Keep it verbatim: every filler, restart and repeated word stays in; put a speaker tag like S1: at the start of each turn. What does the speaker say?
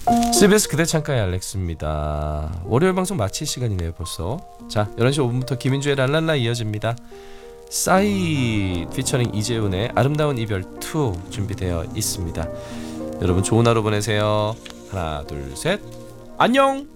S1: 씨비에스 그대 창가의 알렉스입니다. 월요일 방송 마칠 시간이네요 벌써. 자, 열한 시 오 분부터 김인주의 랄랄라 이어집니다. 싸이 피처링 이재훈의 아름다운 이별 투 준비되어 있습니다. 여러분 좋은 하루 보내세요. 하나 둘 셋 안녕.